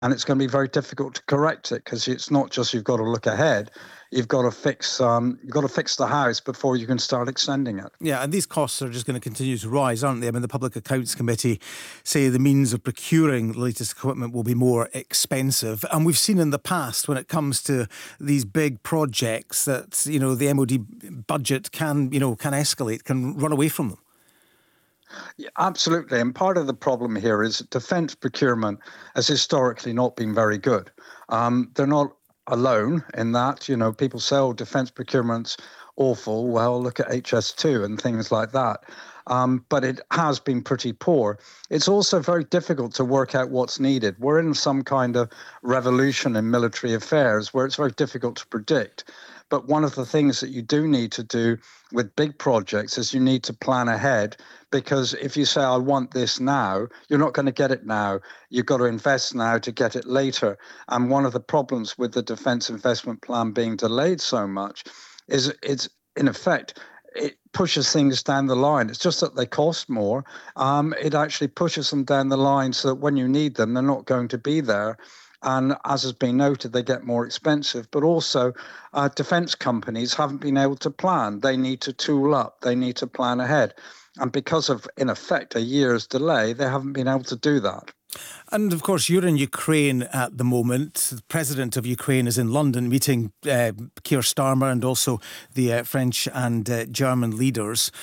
and it's going to be very difficult to correct it, because it's not just you've got to look ahead, you've got to fix the house before you can start extending it. Yeah, and these costs are just going to continue to rise, aren't they? I mean, the Public Accounts Committee say the means of procuring the latest equipment will be more expensive. And we've seen in the past, when it comes to these big projects, that, the MOD budget can escalate, can run away from them. Yeah, absolutely. And part of the problem here is defence procurement has historically not been very good. They're not alone in that. People say, oh, defence procurement's awful. Well, look at HS2 and things like that. But it has been pretty poor. It's also very difficult to work out what's needed. We're in some kind of revolution in military affairs where it's very difficult to predict. But one of the things that you do need to do with big projects is you need to plan ahead, because if you say, I want this now, you're not going to get it now. You've got to invest now to get it later. And one of the problems with the Defence Investment Plan being delayed so much is it's, in effect, it pushes things down the line. It's just that they cost more. It actually pushes them down the line so that when you need them, they're not going to be there. And as has been noted, they get more expensive. But also, defence companies haven't been able to plan. They need to tool up. They need to plan ahead. And because of, in effect, a year's delay, they haven't been able to do that. And of course, you're in Ukraine at the moment. The president of Ukraine is in London meeting Keir Starmer and also the French and German leaders.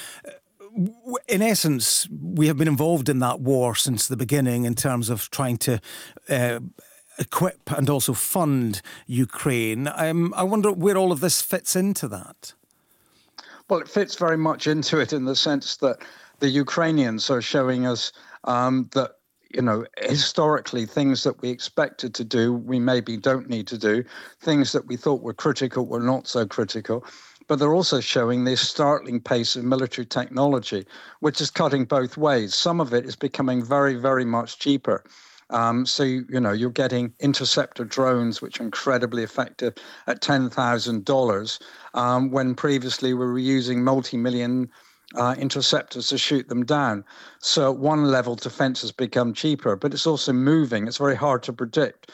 In essence, we have been involved in that war since the beginning in terms of trying to equip and also fund Ukraine. I wonder where all of this fits into that. Well, it fits very much into it in the sense that the Ukrainians are showing us that, historically things that we expected to do, we maybe don't need to do. Things that we thought were critical were not so critical. But they're also showing this startling pace of military technology, which is cutting both ways. Some of it is becoming very, very much cheaper. So, you're getting interceptor drones, which are incredibly effective at $10,000, when previously we were using multi-million interceptors to shoot them down. So at one level, defense has become cheaper, but it's also moving. It's very hard to predict.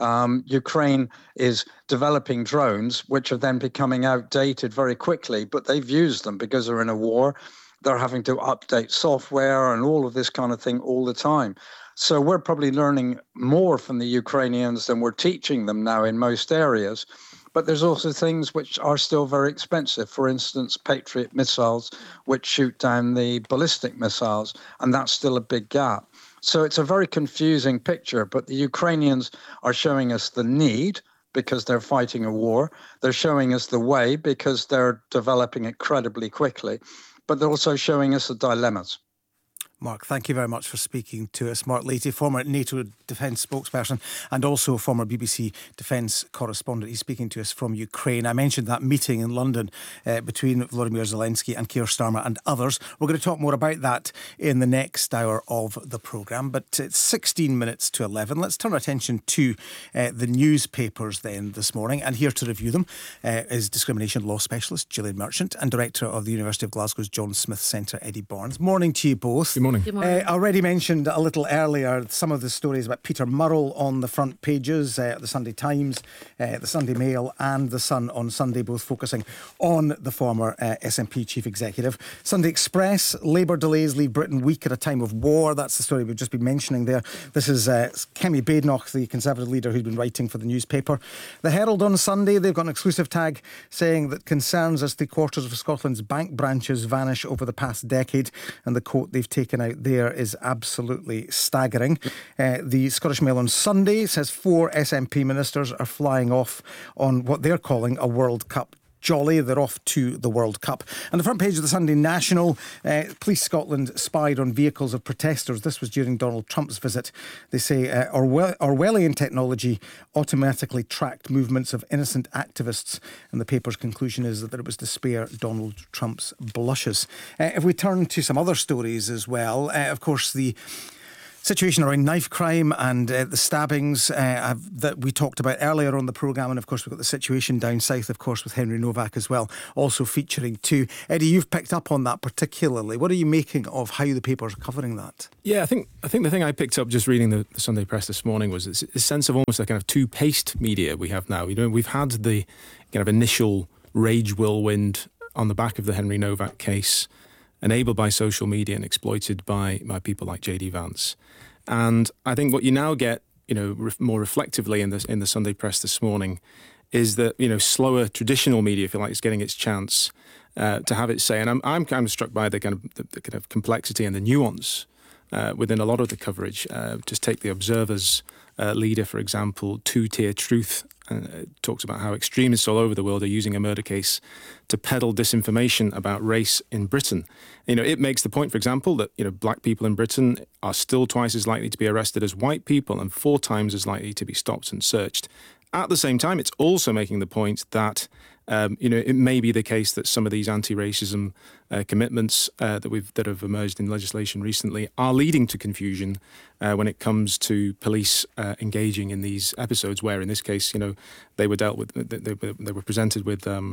Ukraine is developing drones, which are then becoming outdated very quickly, but they've used them because they're in a war. They're having to update software and all of this kind of thing all the time. So we're probably learning more from the Ukrainians than we're teaching them now in most areas. But there's also things which are still very expensive. For instance, Patriot missiles, which shoot down the ballistic missiles, and that's still a big gap. So it's a very confusing picture, but the Ukrainians are showing us the need because they're fighting a war. They're showing us the way because they're developing incredibly quickly, but they're also showing us the dilemmas. Mark, thank you very much for speaking to us. Mark Leahy, former NATO defence spokesperson and also former BBC defence correspondent. He's speaking to us from Ukraine. I mentioned that meeting in London between Volodymyr Zelensky and Keir Starmer and others. We're going to talk more about that in the next hour of the programme, but it's 16 minutes to 11. Let's turn our attention to the newspapers then this morning, and here to review them is discrimination law specialist Gillian Merchant and director of the University of Glasgow's John Smith Centre, Eddie Barnes. Morning to you both. Good morning. I already mentioned a little earlier some of the stories about Peter Murrell on the front pages, the Sunday Times, the Sunday Mail and the Sun on Sunday, both focusing on the former SNP chief executive. Sunday Express, Labour delays leave Britain weak at a time of war. That's the story we've just been mentioning there. This is Kemi Badenoch, the Conservative leader who's been writing for the newspaper. The Herald on Sunday, they've got an exclusive tag saying that concerns as 3/4 of Scotland's bank branches vanish over the past decade, and the quote they've taken out there is absolutely staggering. The Scottish Mail on Sunday says 4 SNP ministers are flying off on what they're calling a World Cup jolly. They're off to the World Cup. And the front page of the Sunday National, Police Scotland spied on vehicles of protesters. This was during Donald Trump's visit. They say Orwellian technology automatically tracked movements of innocent activists. And the paper's conclusion is that it was to spare Donald Trump's blushes. If we turn to some other stories as well, of course, the Situation around knife crime and the stabbings that we talked about earlier on the programme. And of course, we've got the situation down south, of course, with Henry Novak as well, also featuring too. Eddie, you've picked up on that particularly. What are you making of how the papers are covering that? Yeah, I think the thing I picked up just reading the Sunday Press this morning was this sense of almost a kind of two-paced media we have now. We've had the kind of initial rage whirlwind on the back of the Henry Novak case, enabled by social media and exploited by people like JD Vance. And I think what you now get, more reflectively in the Sunday Press this morning, is that slower traditional media, if you like, is getting its chance to have its say. And I'm kind of struck by the kind of complexity and the nuance within a lot of the coverage. Just take the Observer's leader, for example, Two-Tier Truth. Talks about how extremists all over the world are using a murder case to peddle disinformation about race in Britain. It makes the point, for example, that black people in Britain are still twice as likely to be arrested as white people and 4 times as likely to be stopped and searched. At the same time, it's also making the point that it may be the case that some of these anti-racism commitments that have emerged in legislation recently are leading to confusion when it comes to police engaging in these episodes, where in this case, they were dealt with, they were presented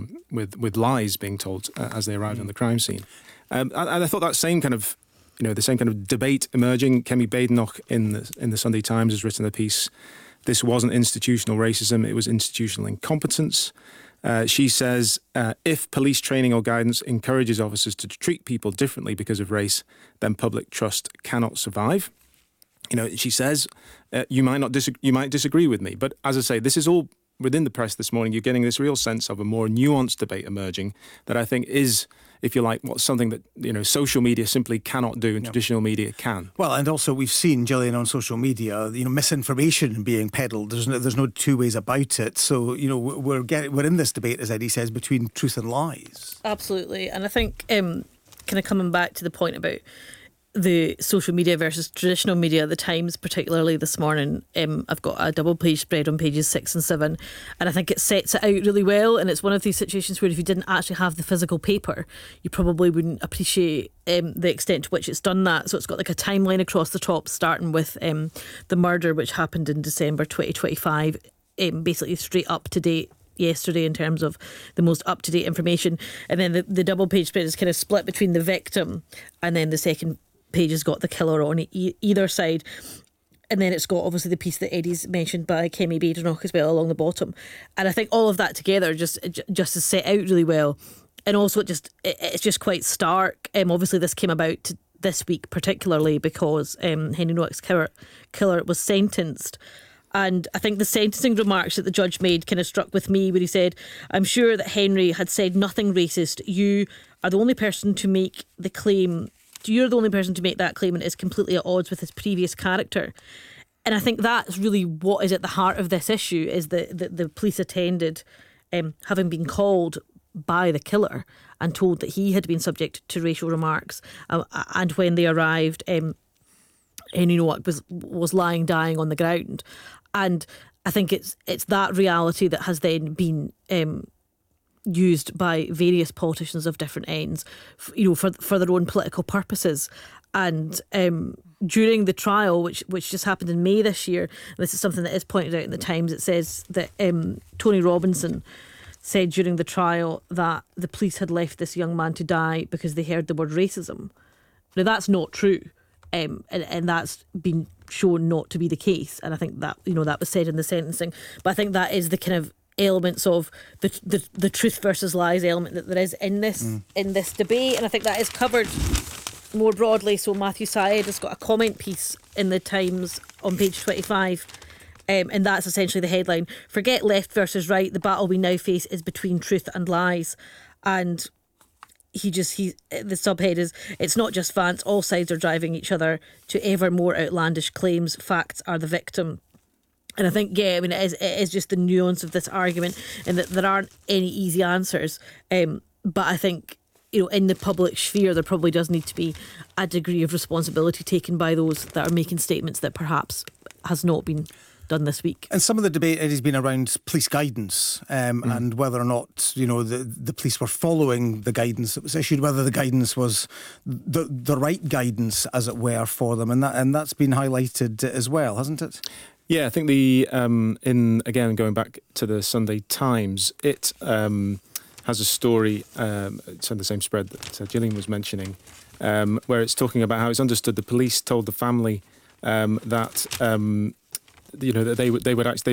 with lies being told as they arrived on the crime scene. And I thought that same kind of the same kind of debate emerging. Kemi Badenoch in the Sunday Times has written a piece. This wasn't institutional racism; it was institutional incompetence. She says, if police training or guidance encourages officers to treat people differently because of race, then public trust cannot survive. She says, you might disagree with me, but as I say, this is all within the press this morning. You're getting this real sense of a more nuanced debate emerging that I think is, if you like, what's something that social media simply cannot do and traditional media can. Well, and also we've seen, Gillian, on social media, misinformation being peddled. There's no two ways about it. So we're in this debate, as Eddie says, between truth and lies. Absolutely, and I think kind of coming back to the point about the social media versus traditional media, the Times particularly this morning, I've got a double page spread on pages 6 and 7, and I think it sets it out really well. And it's one of these situations where if you didn't actually have the physical paper, you probably wouldn't appreciate the extent to which it's done that. So it's got like a timeline across the top, starting with the murder which happened in December 2025, basically straight up to date yesterday in terms of the most up-to-date information. And then the double page spread is kind of split between the victim, and then the second page has got the killer on either side. And then it's got obviously the piece that Eddie's mentioned by Kemi Badenoch as well along the bottom. And I think all of that together just is set out really well. And also it's just quite stark. Obviously this came about this week particularly because Henry Novak's killer was sentenced. And I think the sentencing remarks that the judge made kind of struck with me, where he said, "I'm sure that Henry had said nothing racist. You are the only person to make the claim. You're the only person to make that claim, and it is completely at odds with his previous character." And I think that's really what is at the heart of this issue, is that the police attended having been called by the killer and told that he had been subject to racial remarks. And when they arrived, Henry Novak was lying dying on the ground. And I think it's that reality that has then been used by various politicians of different ends, for their own political purposes. And during the trial, which just happened in May this year, and this is something that is pointed out in the Times, it says that Tony Robinson said during the trial that the police had left this young man to die because they heard the word racism. Now that's not true, and that's been shown not to be the case. And I think that that was said in the sentencing. But I think that is the kind of elements of the truth versus lies element that there is in this debate, and I think that is covered more broadly. So Matthew Syed has got a comment piece in the Times on page 25, and that's essentially the headline: "Forget left versus right, the battle we now face is between truth and lies." And the subhead is, "It's not just Vance, all sides are driving each other to ever more outlandish claims. Facts are the victim." And I think, it is just the nuance of this argument, and that there aren't any easy answers. But I think, in the public sphere, there probably does need to be a degree of responsibility taken by those that are making statements that perhaps has not been done this week. And some of the debate has been around police guidance and whether or not, the police were following the guidance that was issued, whether the guidance was the right guidance, as it were, for them. And that's been highlighted as well, hasn't it? Yeah, I think again, going back to the Sunday Times, it has a story, it's on the same spread that Gillian was mentioning, where it's talking about how it's understood the police told the family that that they would actually